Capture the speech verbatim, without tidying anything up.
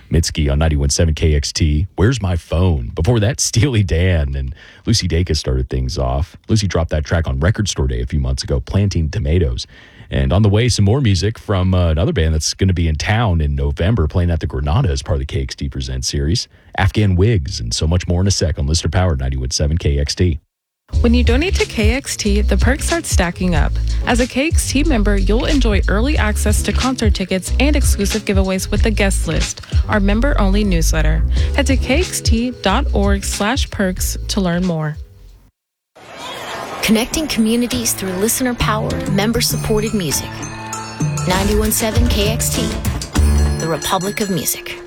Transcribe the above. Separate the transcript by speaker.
Speaker 1: Mitski on ninety-one point seven K X T. Where's My Phone? Before that, Steely Dan and Lucy Dacus started things off. Lucy dropped that track on Record Store Day a few months ago, Planting Tomatoes. And on the way, some more music from uh, another band that's going to be in town in November, playing at the Granada as part of the K X T Presents series, Afghan Wigs, and so much more in a sec on Listener Powered ninety-one point seven K X T.
Speaker 2: When you donate to K X T, the perks start stacking up. As a K X T member, you'll enjoy early access to concert tickets and exclusive giveaways with the guest list, our member-only newsletter. Head to kxt.org slash perks to learn more.
Speaker 3: Connecting communities through listener-powered, member-supported music. ninety-one point seven K X T, the Republic of Music.